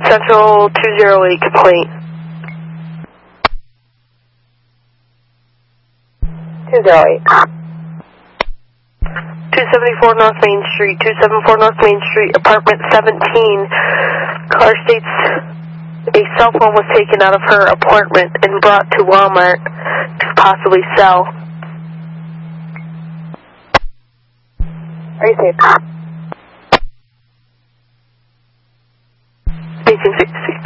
Central 208 complaint. 208. 274 North Main Street, 274 North Main Street, apartment 17. Caller states a cell phone was taken out of her apartment and brought to Walmart to possibly sell. Are you safe? Station 66.